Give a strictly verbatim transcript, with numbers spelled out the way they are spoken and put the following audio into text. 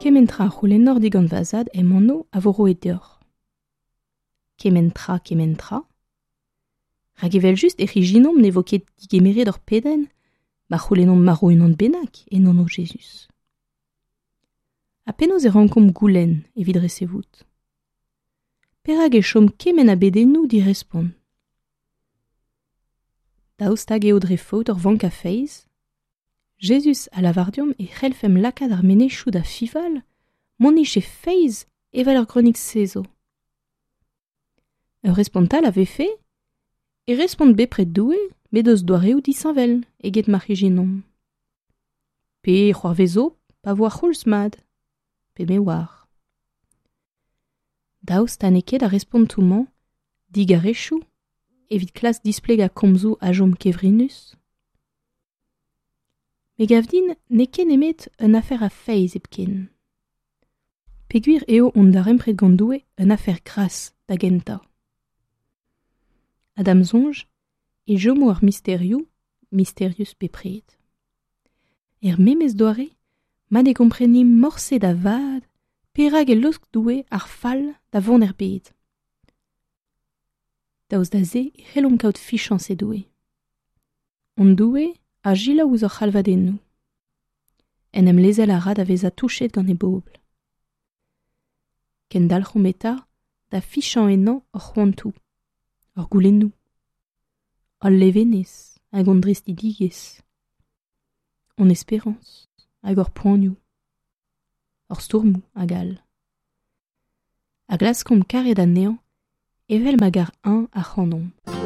Kementra c'houlenor digant vazad em anno a voro e deoc'h. Kementra, kementra. Rag evel just e riginom ne vo ket digemeret ur peden, ma c'houlenom maro unan bennak en anno Jesus. A penaos e rankom goulenn evit resevout. Perak e chom kemen a bedennoù di respon. Daoustag eo dre faot ur vank a feiz, Jesus a lavardiom e c'hellfem lakad ar menezioù da fival, monich e feiz eval ur gronig sezo. Ur respontal a vefe, e respont bepred doue, bet eus doareoù disanvel, eget marcijinom. Pe c'hoarvezo, pa vo ar c'houlz mad, pe me war. Daoust aneket a respontoù-mañ, dig a rechou, evit klas displeg a komzou a jom kevrinus. Me gavdin, ne ken emet un affaire a feiz epken. Peguir eo on da rempred gandoue un affaire gras da genta. Adam zonj, e jomou ar misterioù, mysterius bepred. Er memez doare, mat e komprenim morse da vad, perak e losk doue ar fall da vont er bed. Daouz da ze e c'hellom kaout fichans e doue. On doue a jila ouz ur c'halvadennoù. En em lezel a rad a vez a touchet gant e bobl. Ken dalc'hom eta da fichan ennañ ur c'hoantoù, ur goulennoù. Al levenez, hag on dristidigez. On espérance, hag ur poanioù. Ur stourmou, hag all. A glaskomp karet a nean, evel mag ar un a c'hanon.